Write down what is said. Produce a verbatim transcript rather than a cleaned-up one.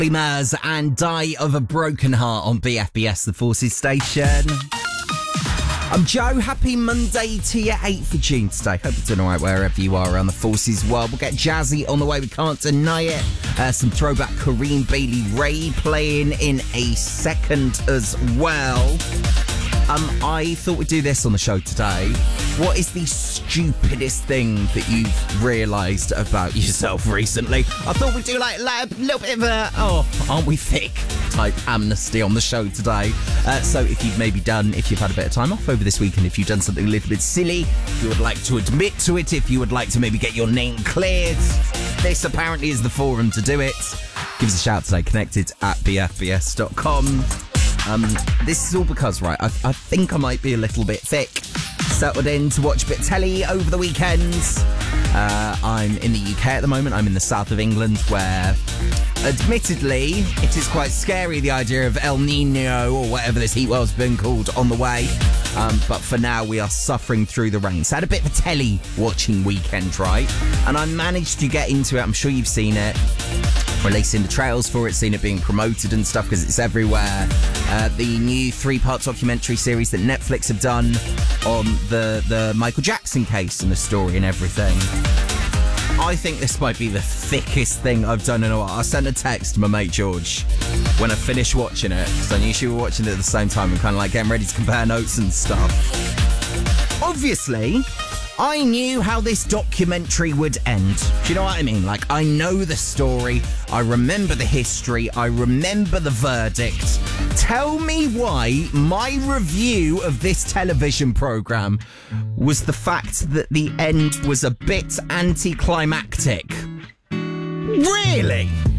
Murs and Die of a Broken Heart on B F B S, the Forces station. I'm Joe. Happy Monday to you, eighth of June today. Hope you're doing all right wherever you are around the Forces world. We'll get jazzy on the way, we can't deny it. Uh, some throwback Kareem Bailey Ray playing in a second as well. Um, I thought we'd do this on the show today. What is the stupidest thing that you've realised about yourself recently? I thought we'd do like, like a little bit of a, oh, aren't we thick type amnesty on the show today. Uh, so if you've maybe done, if you've had a bit of time off over this weekend, if you've done something a little bit silly, if you would like to admit to it, if you would like to maybe get your name cleared, this apparently is the forum to do it. Give us a shout today, connected at b f b s dot com. Um, this is all because, right, I, I think I might be a little bit thick. Settled in to watch a bit of telly over the weekend. Uh, I'm in the U K at the moment. I'm in the south of England where, admittedly, it is quite scary, the idea of El Nino or whatever this heat wave's been called on the way. Um, but for now, we are suffering through the rain. So I had a bit of a telly watching weekend, right? And I managed to get into it. I'm sure you've seen it. Releasing the trails for it, seen it being promoted and stuff because it's everywhere. Uh, the new three-part documentary series that Netflix have done on the, the Michael Jackson case and the story and everything. I think this might be the thickest thing I've done in a while. I sent a text to my mate George when I finished watching it, because I knew she was watching it at the same time and kind of like getting ready to compare notes and stuff. Obviously, I knew how this documentary would end. Do you know what I mean? Like, I know the story, I remember the history, I remember the verdict. Tell me why my review of this television programme was the fact that the end was a bit anticlimactic. Really?